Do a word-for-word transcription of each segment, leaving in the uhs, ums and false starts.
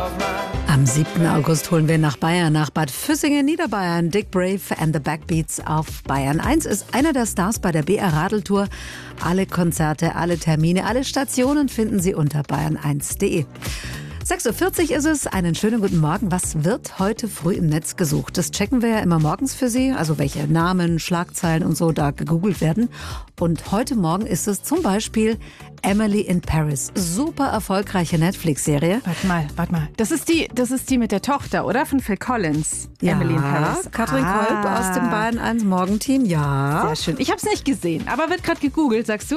Am siebten August holen wir nach Bayern, nach Bad Füssingen, Niederbayern. Dick Brave and the Backbeats auf Bayern eins ist einer der Stars bei der B R Radeltour. Alle Konzerte, alle Termine, alle Stationen finden Sie unter bayern eins punkt de. sechs Uhr vierzig ist es. Einen schönen guten Morgen. Was wird heute früh im Netz gesucht? Das checken wir ja immer morgens für Sie. Also welche Namen, Schlagzeilen und so da gegoogelt werden. Und heute Morgen ist es zum Beispiel Emily in Paris. Super erfolgreiche Netflix-Serie. Warte mal, warte mal. Das ist die, das ist die mit der Tochter, oder? Von Phil Collins. Ja, Emily in Paris. Katrin ah. Kolb aus dem Bayern eins Morgenteam. Ja. Sehr schön. Ich habe es nicht gesehen, aber wird gerade gegoogelt, sagst du?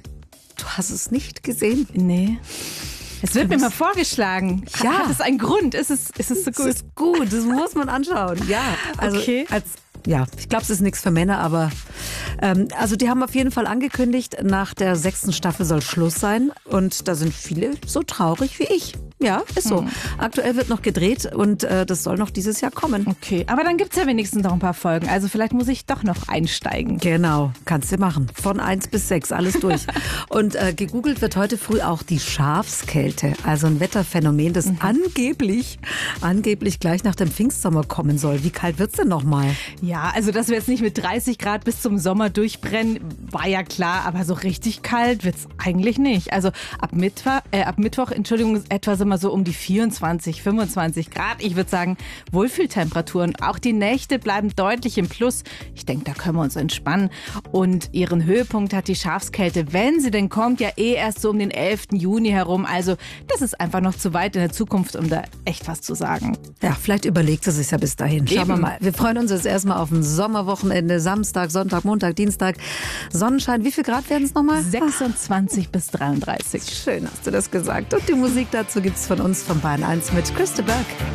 Du hast es nicht gesehen? Nee. Es wird mir mal vorgeschlagen. Ja. Hat es einen Grund? Ist es, ist es so gut? Es ist gut, das muss man anschauen. Ja, also okay. als Ja, ich glaube, es ist nichts für Männer, aber ähm, also die haben auf jeden Fall angekündigt, nach der sechsten Staffel soll Schluss sein und da sind viele so traurig wie ich. Ja, ist so. Hm. Aktuell wird noch gedreht und äh, das soll noch dieses Jahr kommen. Okay, aber dann gibt's ja wenigstens noch ein paar Folgen, also vielleicht muss ich doch noch einsteigen. Genau, kannst du machen. Von eins bis sechs, alles durch. Und äh, gegoogelt wird heute früh auch die Schafskälte, also ein Wetterphänomen, das mhm. angeblich, angeblich gleich nach dem Pfingstsommer kommen soll. Wie kalt wird's denn noch mal? Ja, also dass wir jetzt nicht mit dreißig Grad bis zum Sommer durchbrennen, war ja klar, aber so richtig kalt wird's eigentlich nicht. Also ab Mittwoch, äh, ab Mittwoch, Entschuldigung, etwa sind wir so um die vierundzwanzig, fünfundzwanzig Grad. Ich würde sagen, Wohlfühltemperaturen. Auch die Nächte bleiben deutlich im Plus. Ich denke, da können wir uns entspannen. Und ihren Höhepunkt hat die Schafskälte, wenn sie denn kommt, ja eh erst so um den elften Juni herum. Also das ist einfach noch zu weit in der Zukunft, um da echt was zu sagen. Ja, vielleicht überlegt es sich ja bis dahin. Schauen wir mal. Wir freuen uns jetzt erstmal auf ein Sommerwochenende. Samstag, Sonntag, Montag, Dienstag. Sonnenschein. Wie viel Grad werden es nochmal? sechsundzwanzig bis dreiunddreißig. Schön hast du das gesagt. Und die Musik dazu gibt's von uns von Bayern eins mit Christa Berg.